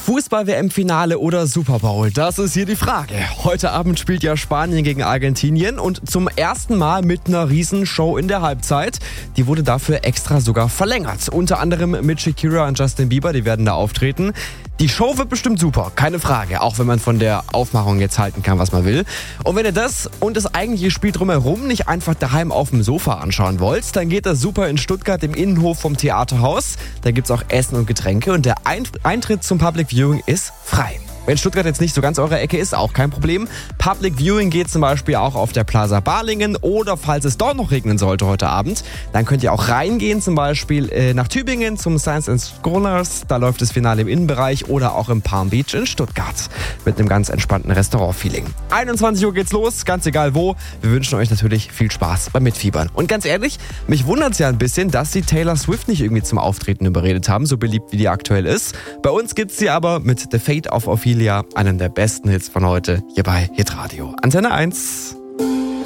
Fußball-WM-Finale oder Super Bowl? Das ist hier die Frage. Heute Abend spielt ja Spanien gegen Argentinien und zum ersten Mal mit einer Riesenshow in der Halbzeit. Die wurde dafür extra sogar verlängert. Unter anderem mit Shakira und Justin Bieber, die werden da auftreten. Die Show wird bestimmt super, keine Frage, auch wenn man von der Aufmachung jetzt halten kann, was man will. Und wenn ihr das und das eigentliche Spiel drumherum nicht einfach daheim auf dem Sofa anschauen wollt, dann geht das super in Stuttgart im Innenhof vom Theaterhaus. Da gibt's auch Essen und Getränke und der Eintritt zum Public Viewing ist frei. Wenn Stuttgart jetzt nicht so ganz eure Ecke ist, auch kein Problem. Public Viewing geht zum Beispiel auch auf der Plaza Balingen oder falls es dort noch regnen sollte heute Abend, dann könnt ihr auch reingehen, zum Beispiel nach Tübingen zum Science and Scholars. Da läuft das Finale im Innenbereich oder auch im Palm Beach in Stuttgart mit einem ganz entspannten Restaurant-Feeling. 21 Uhr geht's los, ganz egal wo. Wir wünschen euch natürlich viel Spaß beim Mitfiebern. Und ganz ehrlich, mich wundert es ja ein bisschen, dass sie Taylor Swift nicht irgendwie zum Auftreten überredet haben, so beliebt wie die aktuell ist. Bei uns gibt's sie aber mit The Fate of Ophelia, einem der besten Hits von heute, hier bei Hitradio. Antenne 1.